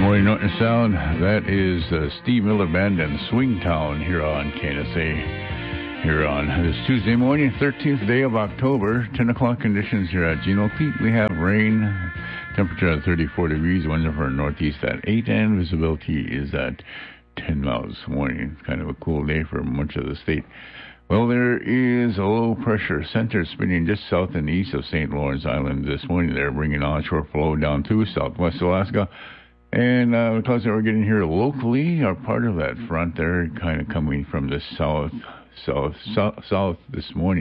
Morning, North and South. That is Steve Miller Band and Swingtown here on KNSA. Here on this Tuesday morning, 13th day of October, 10 o'clock conditions here at Geno Peak. We have rain, temperature at 34 degrees, winds for northeast at 8, and visibility is at 10 miles this morning. It's kind of a cool day for much of the state. Well, there is a low pressure center spinning just south and east of St. Lawrence Island this morning. They're bringing onshore flow down to southwest Alaska. And the clouds that we're getting here locally are part of that front. They're kind of coming from the south this morning.